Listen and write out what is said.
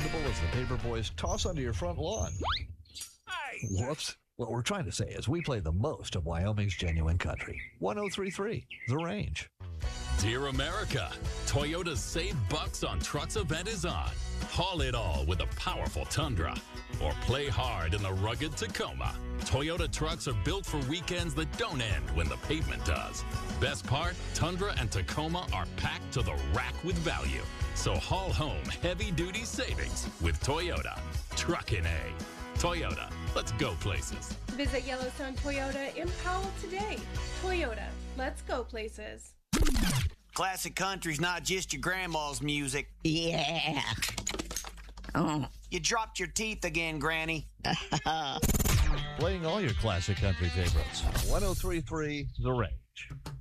dependable as the paper boys toss onto your front lawn. Whoops. What we're trying to say is we play the most of Wyoming's genuine country. 1033, The Range. Dear America, Toyota's Save Bucks on Trucks event is on. Haul it all with a powerful Tundra. Or play hard in the rugged Tacoma. Toyota trucks are built for weekends that don't end when the pavement does. Best part, Tundra and Tacoma are packed to the rack with value. So haul home heavy-duty savings with Toyota. Truckin' A. Toyota, let's go places. Visit Yellowstone Toyota in Powell today. Toyota, let's go places. Classic country's not just your grandma's music. Yeah. Oh. You dropped your teeth again, Granny. Playing all your classic country favorites. 1033, The Range.